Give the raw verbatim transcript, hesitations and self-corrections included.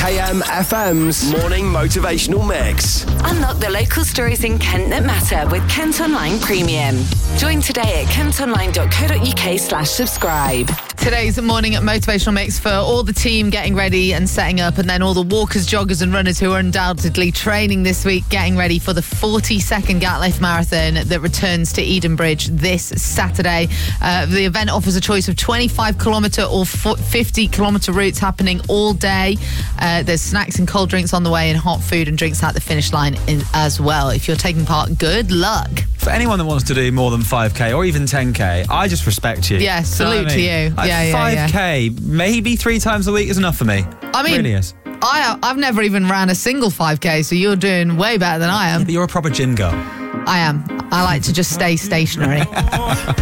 A M F M's Morning Motivational Mix. Unlock the local stories in Kent that matter with Kent Online Premium. Join today at kentonline.co.uk slash subscribe. Today's morning motivational mix for all the team getting ready and setting up, and then all the walkers, joggers and runners who are undoubtedly training this week, getting ready for the forty-second Gatliff Marathon that returns to Edenbridge this Saturday. Uh, the event offers a choice of twenty-five kilometre or fifty kilometre routes happening all day. Uh, there's snacks and cold drinks on the way and hot food and drinks at the finish line in, as well. If you're taking part, good luck. For anyone that wants to do more than five K or even ten K, I just respect you. Yeah, salute you know to I mean? you. Like yeah, yeah, five K, yeah. maybe three times a week is enough for me. I mean, it really is. I, I've never even ran a single five K, so you're doing way better than I am. Yeah, but you're a proper gym girl. I am. I like to just stay stationary.